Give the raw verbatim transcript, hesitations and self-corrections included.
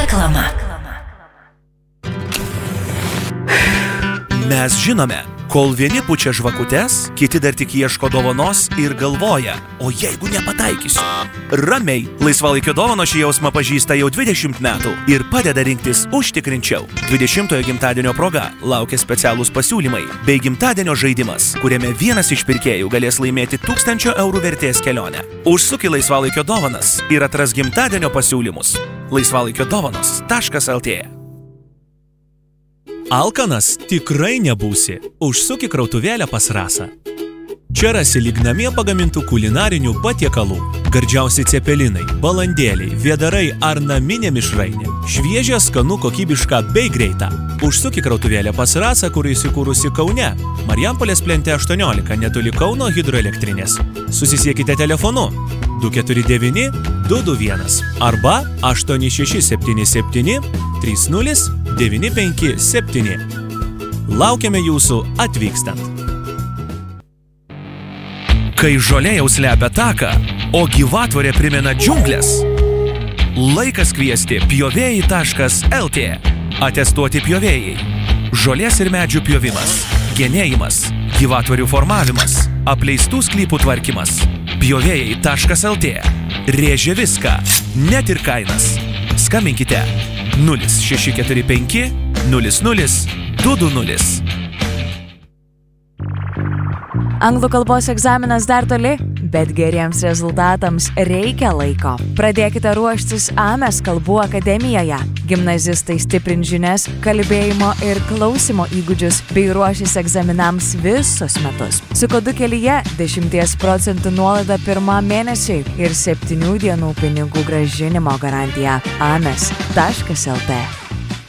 Reklama. Mes žinome, kol vieni pučia žvakutes, kiti dar tik ieško dovanos ir galvoja, o jeigu nepataikysiu. Ramiai, laisvalaikio dovano šį jausmą pažįsta jau dvidešimt metų ir padeda rinktis užtikrinčiau. dvidešimtojo gimtadienio proga laukia specialūs pasiūlymai bei gimtadienio žaidimas, kuriame vienas iš pirkėjų galės laimėti tūkstančio eurų vertės kelionę. Užsuk į laisvalaikio dovanas ir atras gimtadienio pasiūlymus. laisvalaikio dovanos taškas lt. Alkanas tikrai nebūsi. Užsuk į krautuvėlę pas Rasą. Čia rasi lyg namie pagamintų kulinarinių patiekalų. Gardžiausi cepelinai, balandėliai, vėdarai ar naminė mišrainė. Šviežia, skanu, kokybiška bei greita. Užsuk į krautuvėlę pas Rasą, kur įsikūrusi Kaune. Marijampolės plente aštuoniolika, netoli Kauno hidroelektrinės. Susisiekite telefonu du keturi devyni du du vienas arba aštuoni šeši septyni septyni trys nulis devyni penki septyni. Laukiame jūsų atvykstant. Kai žolė jau slepia taką, o gyvatvorė primena džiunglės, laikas kviesti pjovėjai taškas lt. Atestuoti pjovėjai. Žolės ir medžių pjovimas, genėjimas, gyvatvorių formavimas, apleistų sklypų tvarkymas. pjovėjai taškas lt. Rėžia viską, net ir kainas. Skambinkite nulis šeši keturi penki nulis nulis du du nulis. Anglų kalbos egzaminas dar toli, bet geriems rezultatams reikia laiko. Pradėkite ruoštis AMES kalbų akademijoje. Gimnazistai stiprins žinias, kalbėjimo ir klausimo įgūdžius bei ruošis egzaminams visus metus. Su kodu kelyje dešimties procentų nuolaida pirmam mėnesiui ir septynių dienų pinigų grąžinimo garantija. ames taškas lt.